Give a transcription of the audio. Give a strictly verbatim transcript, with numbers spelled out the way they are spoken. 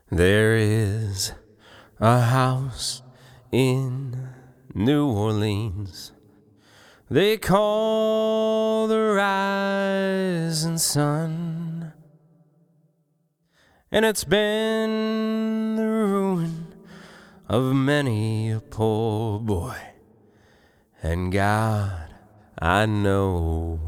There is a house in New Orleans they call the rising sun, and it's been the ruin of many a poor boy, and God, I know